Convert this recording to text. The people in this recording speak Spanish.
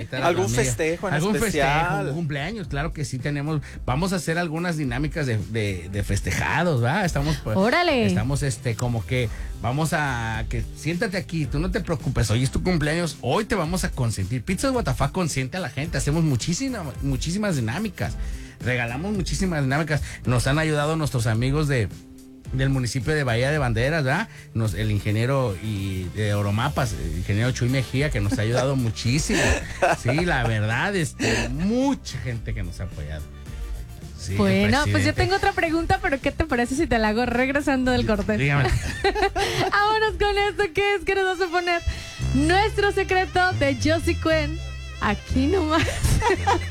¿Algún festejo en especial? Algún cumpleaños, claro que sí tenemos. Vamos a hacer algunas dinámicas de festejados, ¿va? ¡Órale! Estamos como que vamos a que siéntate aquí, tú no te preocupes, hoy es tu cumpleaños, hoy te vamos a consentir. Pizzas WTF consiente a la gente, hacemos muchísimas dinámicas, regalamos muchísimas dinámicas. Nos han ayudado nuestros amigos del municipio de Bahía de Banderas, ¿verdad? El ingeniero de Oromapas, el ingeniero Chuy Mejía, que nos ha ayudado muchísimo. Sí, la verdad, mucha gente que nos ha apoyado. Sí, bueno, pues yo tengo otra pregunta, pero ¿qué te parece si te la hago regresando del corte? Dígame. Vámonos con esto, ¿qué es que nos vas a poner? Nuestro secreto de Josie Cuen. Aquí nomás.